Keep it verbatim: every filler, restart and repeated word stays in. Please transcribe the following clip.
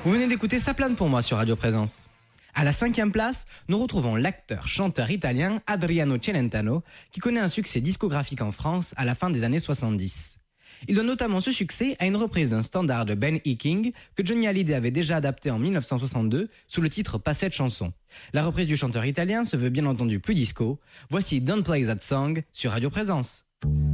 Vous venez d'écouter Ça plane pour moi sur Radio Présence. À la cinquième place, nous retrouvons l'acteur-chanteur italien Adriano Celentano, qui connaît un succès discographique en France à la fin des années soixante-dix. Il doit notamment ce succès à une reprise d'un standard de Ben E. King que Johnny Hallyday avait déjà adapté en dix-neuf cent soixante-deux sous le titre Pas cette chanson. La reprise du chanteur italien se veut bien entendu plus disco. Voici Don't Play That Song sur Radio Présence.